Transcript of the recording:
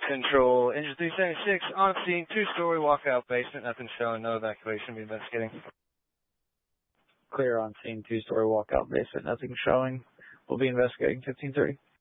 Central, Engine 376, on scene, two-story walkout basement, nothing showing, no evacuation, be investigating. Clear on scene, two-story walkout basement, nothing showing. We'll be investigating 1530.